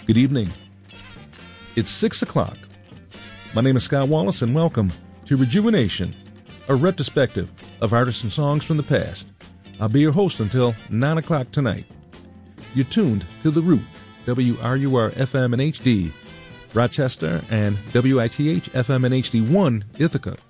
Good evening. It's 6 o'clock. My name is Scott Wallace, and welcome to Rejuvenation, a retrospective of artists and songs from the past. I'll be your host until 9 o'clock tonight. You're tuned to The Root, WRUR-FM and HD, Rochester, and WITH-FM and HD1, Ithaca.